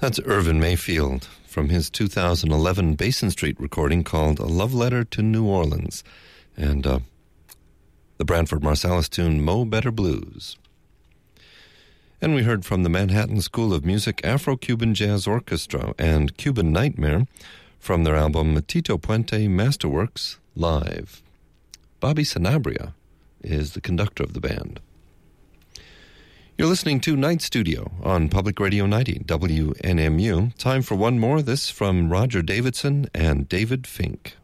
That's Irvin Mayfield from his 2011 Basin Street recording called A Love Letter to New Orleans, and the Branford Marsalis tune Mo Better Blues. And we heard from the Manhattan School of Music Afro-Cuban Jazz Orchestra and Cuban Nightmare from their album Tito Puente Masterworks Live. Bobby Sanabria is the conductor of the band. You're listening to Night Studio on Public Radio 90, WNMU. Time for one more, this from Roger Davidson and David Fink.